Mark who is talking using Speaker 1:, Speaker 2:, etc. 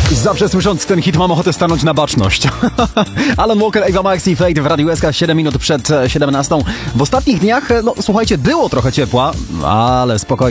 Speaker 1: Zawsze słysząc ten hit mam ochotę stanąć na baczność. Alan Walker, Ava Max i Fade w Radiu SK 7 minut przed 17. W ostatnich dniach, no słuchajcie, było trochę ciepła, ale spokojnie.